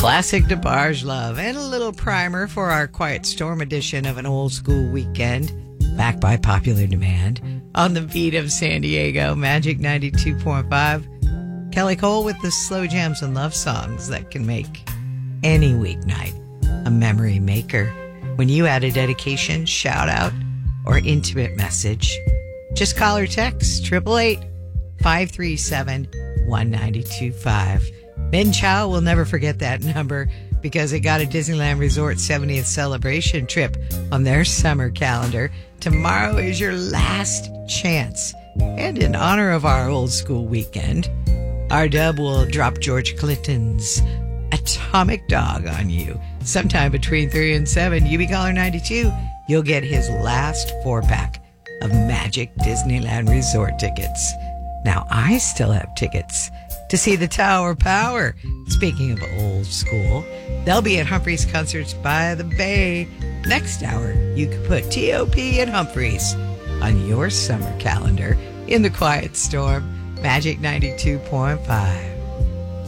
Classic DeBarge love and a little primer for our Quiet Storm edition of an old school weekend, backed by popular demand, on the beat of San Diego, Magic 92.5. Kelly Cole with the slow jams and love songs that can make any weeknight a memory maker. When you add a dedication, shout out, or intimate message, just call or text 888-537-1925. Ben Chow will never forget that number because it got a Disneyland Resort 70th celebration trip on their summer calendar. Tomorrow is your last chance. And in honor of our old school weekend, our dub will drop George Clinton's Atomic Dog on you. Sometime between 3 and 7, you be caller 92, you'll get his last 4-pack of Magic Disneyland Resort tickets. Now, I still have tickets to see the Tower Power. Speaking of old school, they'll be at Humphreys Concerts by the Bay. Next hour, you can put T.O.P. and Humphreys on your summer calendar in the Quiet Storm, Magic 92.5.